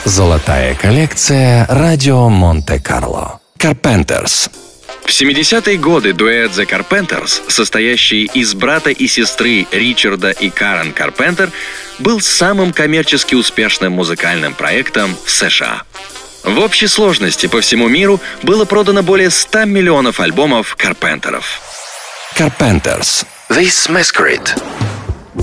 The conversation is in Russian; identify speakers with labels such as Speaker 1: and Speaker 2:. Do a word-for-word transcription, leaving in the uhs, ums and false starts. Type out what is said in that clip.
Speaker 1: Золотая коллекция «Радио Монте-Карло». Carpenters.
Speaker 2: В семидесятые годы дуэт The Carpenters, состоящий из брата и сестры Ричарда и Карен Карпентер, был самым коммерчески успешным музыкальным проектом в США. В общей сложности по всему миру было продано более ста миллионов альбомов Карпентеров.
Speaker 1: Carpenters. This Masquerade.